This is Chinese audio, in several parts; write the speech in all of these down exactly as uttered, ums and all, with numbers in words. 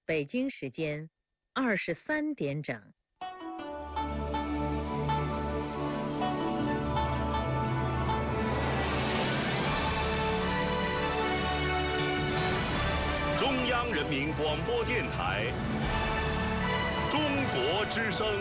北京时间二十三点整。 中央人民广播电台《中国之声》。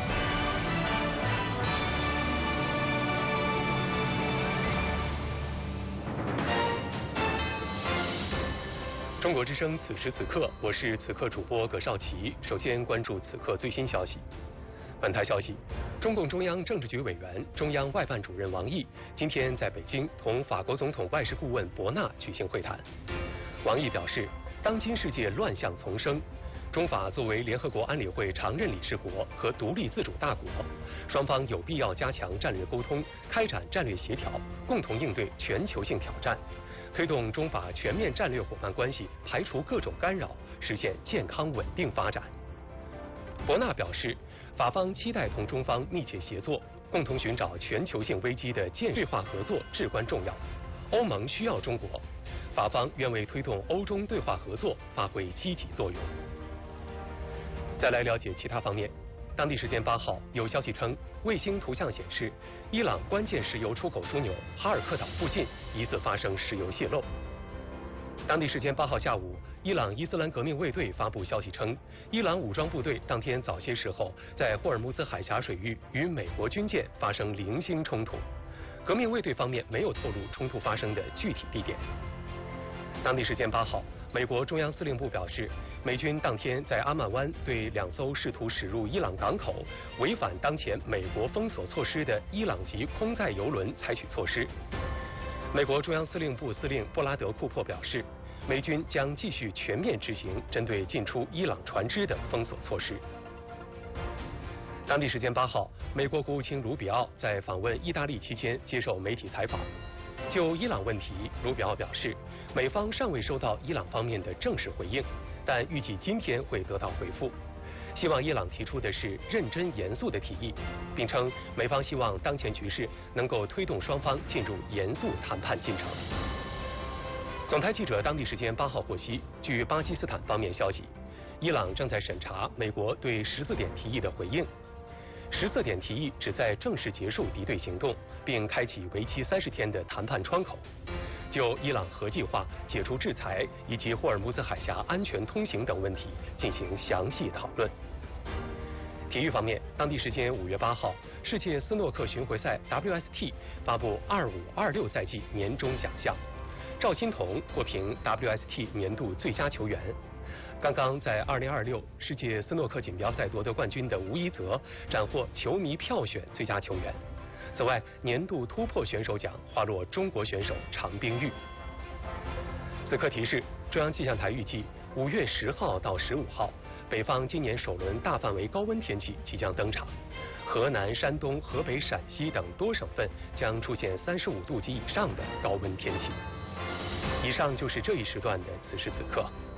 中国之声，此时此刻，我是此刻主播葛绍奇。首先关注此刻最新消息。本台消息，中共中央政治局委员、中央外办主任王毅今天在北京同法国总统外事顾问博纳举行会谈。王毅表示，当今世界乱象丛生，中法作为联合国安理会常任理事国和独立自主大国，双方有必要加强战略沟通，开展战略协调，共同应对全球性挑战，推动中法全面战略伙伴关系排除各种干扰，实现健康稳定发展。博纳表示，法方期待同中方密切协作，共同寻找全球性危机的建设化合作至关重要。欧盟需要中国，法方愿为推动欧中对话合作发挥积极作用。再来了解其他方面。当地时间八号，有消息称，卫星图像显示，伊朗关键石油出口枢纽哈尔克岛附近疑似发生石油泄漏。当地时间八号下午，伊朗伊斯兰革命卫队发布消息称，伊朗武装部队当天早些时候在霍尔木兹海峡水域与美国军舰发生零星冲突。革命卫队方面没有透露冲突发生的具体地点。当地时间八号，美国中央司令部表示，美军当天在阿曼湾对两艘试图驶入伊朗港口、违反当前美国封锁措施的伊朗籍空载油轮采取措施。美国中央司令部司令布拉德·库珀表示，美军将继续全面执行针对进出伊朗船只的封锁措施。当地时间八号，美国国务卿卢比奥在访问意大利期间接受媒体采访。就伊朗问题，卢比奥表示，美方尚未收到伊朗方面的正式回应，但预计今天会得到回复。希望伊朗提出的是认真严肃的提议，并称美方希望当前局势能够推动双方进入严肃谈判进程。总台记者当地时间八号获悉，据巴基斯坦方面消息，伊朗正在审查美国对十四点提议的回应。十四点提议旨在正式结束敌对行动，并开启为期三十天的谈判窗口，就伊朗核计划、解除制裁以及霍尔木兹海峡安全通行等问题进行详细讨论。体育方面，当地时间五月八号，世界斯诺克巡回赛 W S T 发布二五二六赛季年终奖项，赵金童获评 W S T 年度最佳球员。刚刚在二零二六世界斯诺克锦标赛夺得冠军的吴一泽斩获球迷票选最佳球员。此外，年度突破选手奖划落中国选手常冰玉。此刻提示，中央气象台预计五月十号到十五号，北方今年首轮大范围高温天气即将登场，河南、山东、河北、陕西等多省份将出现三十五度及以上的高温天气。以上就是这一时段的此时此刻。